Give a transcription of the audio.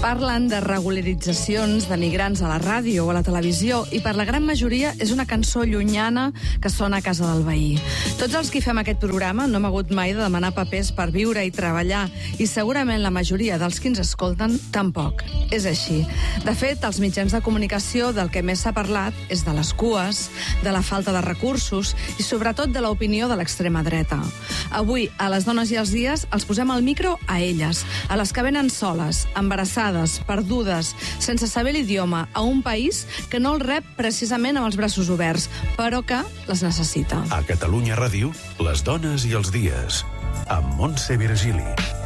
Parlen de regularitzacions de migrants a la ràdio o a la televisió i per la gran majoria és una cançó llunyana que sona a casa del veí. Tots els que fem aquest programa no hem hagut mai de demanar papers per viure i treballar i segurament la majoria dels que ens escolten tampoc. És així. De fet, als mitjans de comunicació del que més s'ha parlat és de les cues, de la falta de recursos i sobretot de l'opinió de l'extrema dreta. Avui, a Les Dones i els Dies, els posem el micro a elles, a les que venen soles, embarassades, perdudes, sense saber l'idioma, a un país que no els rep precisament amb els braços oberts, però que les necessita. A Catalunya Ràdio, Les Dones i els Dies, amb Montse Virgili.